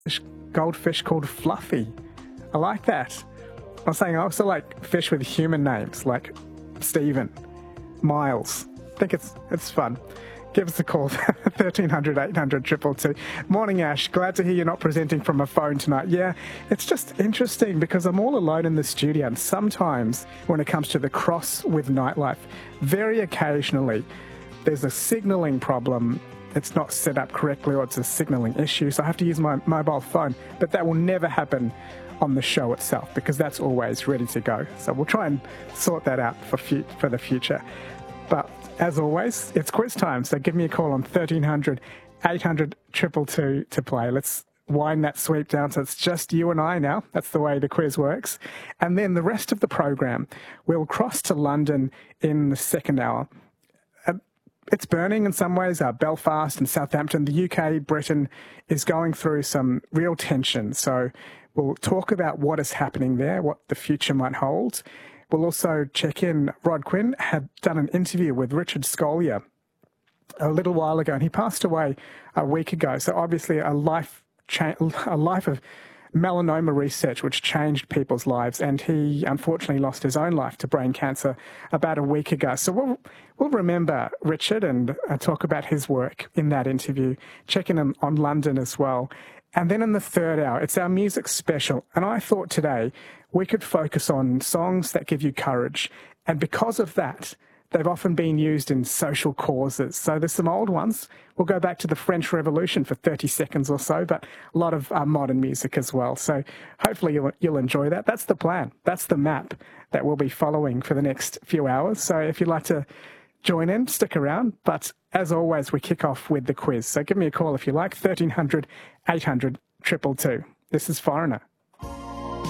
goldfish called Fluffy. I like that. I'm saying I also like fish with human names like Stephen, Miles. I think it's fun. Give us a call, 1300 800 222. Morning, Ash. Glad to hear you're not presenting from a phone tonight. Yeah, it's just interesting because I'm all alone in the studio, and sometimes when it comes to the cross with nightlife, very occasionally there's a signalling problem. It's not set up correctly or it's a signalling issue, so I have to use my mobile phone. But that will never happen on the show itself because that's always ready to go. So we'll try and sort that out for the future. But as always, it's quiz time, so give me a call on 1300 800 222 to play. Let's wind that sweep down so it's just you and I now. That's the way the quiz works. And then the rest of the program, we'll cross to London in the second hour. It's burning in some ways. Belfast and Southampton, the UK, Britain is going through some real tension. So we'll talk about what is happening there, what the future might hold. We'll also check in. Rod Quinn had done an interview with Richard Scolyer a little while ago, and he passed away a week ago. So obviously a life of melanoma research which changed people's lives, and he unfortunately lost his own life to brain cancer about a week ago. So we'll remember Richard and talk about his work in that interview, check in on London as well. And then in the third hour, it's our music special. And I thought today we could focus on songs that give you courage. And because of that, they've often been used in social causes. So there's some old ones. We'll go back to the French Revolution for 30 seconds or so, but a lot of modern music as well. So hopefully you'll enjoy that. That's the plan. That's the map that we'll be following for the next few hours. So if you'd like to join in, stick around. But as always, we kick off with the quiz. So give me a call if you like, 1300 800 222. This is Foreigner.